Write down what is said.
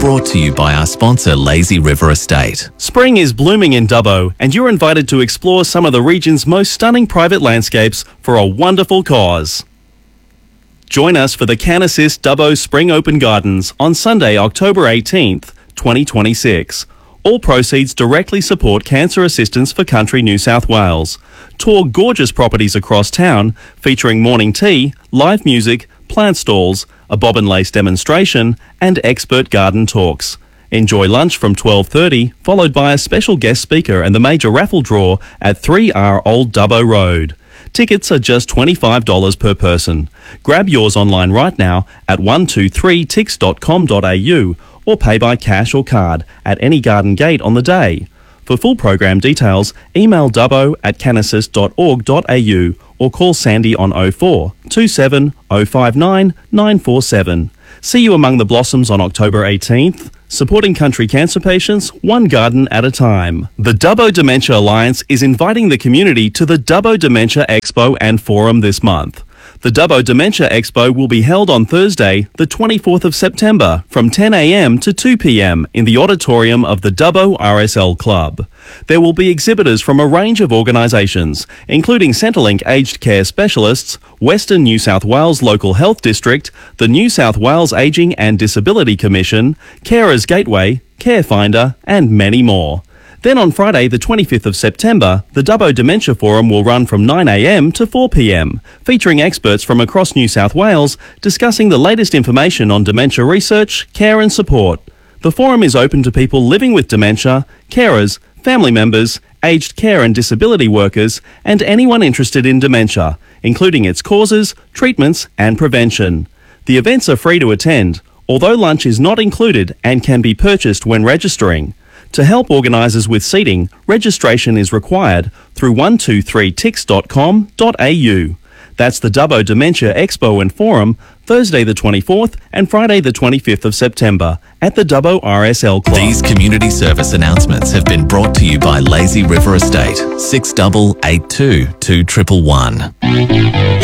brought to you by our sponsor, Lazy River Estate. Spring is blooming in Dubbo, and you're invited to explore some of the region's most stunning private landscapes for a wonderful cause. Join us for the Can Assist Dubbo Spring Open Gardens on Sunday, October 18th, 2026. All proceeds directly support cancer assistance for Country New South Wales. Tour gorgeous properties across town featuring morning tea, live music, plant stalls, a bob and lace demonstration and expert garden talks. Enjoy lunch from 12:30, followed by a special guest speaker and the major raffle draw at 3R Old Dubbo Road. Tickets are just $25 per person. Grab yours online right now at 123tix.com.au or pay by cash or card at any garden gate on the day. For full program details, email dubbo@canassist.org.au or call Sandy on 04 27 059 947. See you among the blossoms on October 18th, supporting country cancer patients one garden at a time. The Dubbo Dementia Alliance is inviting the community to the Dubbo Dementia Expo and Forum this month. The Dubbo Dementia Expo will be held on Thursday, the 24th of September, from 10 a.m. to 2 p.m. in the auditorium of the Dubbo RSL Club. There will be exhibitors from a range of organisations, including Centrelink Aged Care Specialists, Western New South Wales Local Health District, the New South Wales Ageing and Disability Commission, Carers Gateway, Carefinder, and many more. Then on Friday, the 25th of September, the Dubbo Dementia Forum will run from 9 a.m. to 4 p.m, featuring experts from across New South Wales discussing the latest information on dementia research, care and support. The forum is open to people living with dementia, carers, family members, aged care and disability workers, and anyone interested in dementia, including its causes, treatments and prevention. The events are free to attend, although lunch is not included and can be purchased when registering. To help organisers with seating, registration is required through 123tix.com.au. That's the Dubbo Dementia Expo and Forum, Thursday the 24th and Friday the 25th of September at the Dubbo RSL Club. These community service announcements have been brought to you by Lazy River Estate, 6822 2111.